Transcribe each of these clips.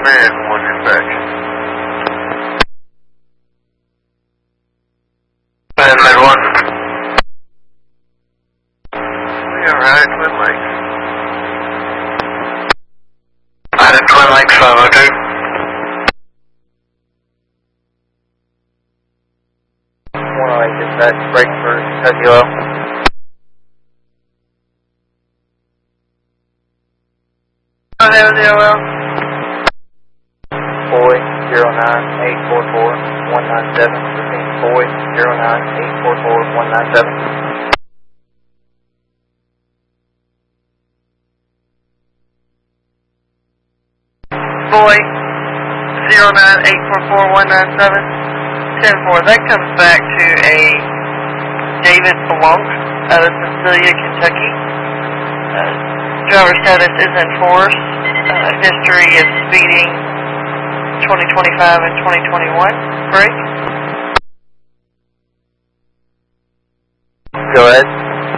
American 1 dispatch. Med 1. We are right at Twin Lakes. Right at Twin Lakes 502. Dispatch, break for Kentucky Oil. Go ahead with the OL. Boy 09844-197. Repeat, Boy 09844-197. Boy 09844-197. 10-4, that comes back to a David Blanc out of Cecilia, Kentucky. Driver status is enforced. History of speeding 2025 and 2021. Break. Go ahead.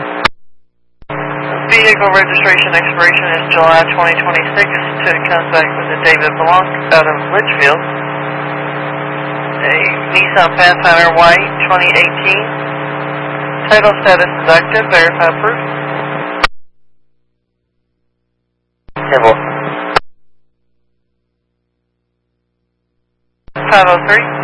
Vehicle registration expiration is July 2026. So it comes back with a David Blanc out of Litchfield. A Nissan Pathfinder White 2018. Title status is active. Verify proof. 10-4. 503.